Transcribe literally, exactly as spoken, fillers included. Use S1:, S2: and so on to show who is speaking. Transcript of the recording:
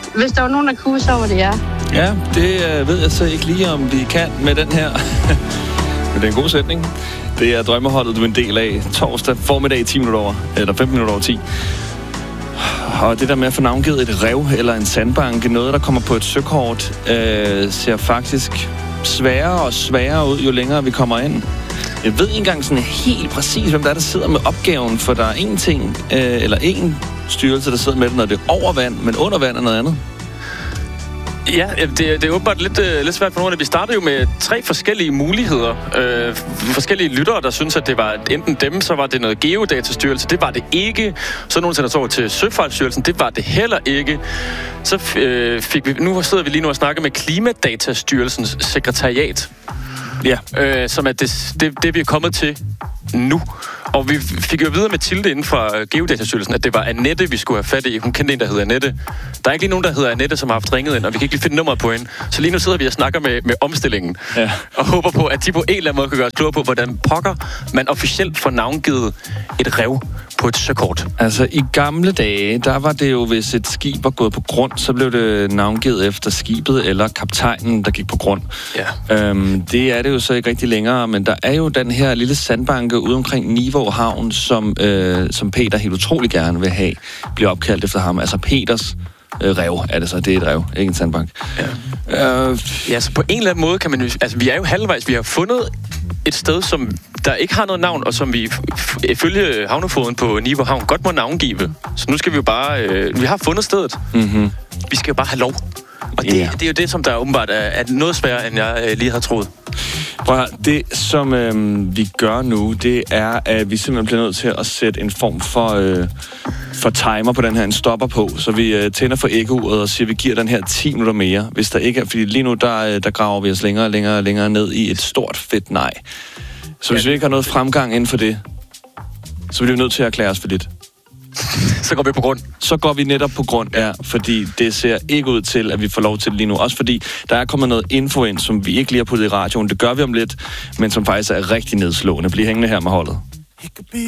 S1: hvis der var nogen, der kunne, så var det jer.
S2: Ja, det øh, ved jeg så ikke lige, om vi kan med den her. Men det er en god sætning. Det er drømmeholdet, du er en del af. Torsdag formiddag ti minutter over, eller femten minutter over ti. Og det der med at få navngivet et rev eller en sandbanke, noget der kommer på et søkort, øh, ser faktisk sværere og sværere ud, jo længere vi kommer ind. Jeg ved ikke engang sådan helt præcis, hvem der er, der sidder med opgaven, for der er en ting, øh, eller en styrelse, der sidder med det, når det er over vand, men under vand er noget andet.
S3: Ja, det, det er åbenbart lidt, uh, lidt svært for nogle af det. Vi startede jo med tre forskellige muligheder. Uh, forskellige lyttere, der synes, at det var enten dem, så var det noget Geodatastyrelse. Det var det ikke. Så nogen sender så over til Søfartsstyrelsen. Det var det heller ikke. Så uh, fik vi... Nu sidder vi lige nu og snakker med Klimadatastyrelsens sekretariat. Ja. Uh, som er det, det, det, vi er kommet til nu. Og vi fik jo videre med Tilde inden fra Geodatastyrelsen, at det var Annette, vi skulle have fat i. Hun kendte en, der hedder Annette. Der er ikke lige nogen, der hedder Annette, som har haft ringet ind, og vi kan ikke lige finde nummeret på hende. Så lige nu sidder vi og snakker med, med omstillingen. Ja. Og håber på, at de på en eller anden måde kan gøre os klogere på, hvordan pokker man officielt får navngivet et rev på et søkort.
S2: Altså, i gamle dage, der var det jo, hvis et skib var gået på grund, så blev det navngivet efter skibet eller kaptajnen, der gik på grund. Ja. Øhm, det er det jo så ikke rigtig længere, men der er jo den her lille sandbanke ude omkring Nivå Havn, som, øh, som Peter helt utrolig gerne vil have, bliver opkaldt efter ham. Altså Peters øh, rev er det så. Det er et rev, ikke en sandbank.
S3: Ja. Øh, ja, så på en eller anden måde kan man jo... Altså, vi er jo halvvejs. Vi har fundet et sted, som der ikke har noget navn, og som vi ifølge havnefoden på Nivå Havn godt må navngive. Så nu skal vi jo bare... Øh, vi har fundet stedet. Mm-hmm. Vi skal jo bare have lov. Og det, yeah. det er jo det, som der åbenbart er, er noget sværere, end jeg øh, lige havde troet.
S2: Prøv at, det, som øh, vi gør nu, det er, at vi simpelthen bliver nødt til at sætte en form for, øh, for timer på den her, en stopper på. Så vi øh, tænder for ekkoet og siger, at vi giver den her ti minutter mere. Hvis der ikke er, fordi lige nu, der, der graver vi os længere og længere og længere ned i et stort fedt nej. Så hvis ja. vi ikke har noget fremgang inden for det, så bliver vi nødt til at erklære os for lidt.
S3: Så går vi på grund.
S2: Så går vi netop på grund, ja, fordi det ser ikke ud til, at vi får lov til det lige nu. Også fordi der er kommet noget info ind, som vi ikke lige har puttet i radioen. Det gør vi om lidt, men som faktisk er rigtig nedslående. Bliv hængende her med holdet.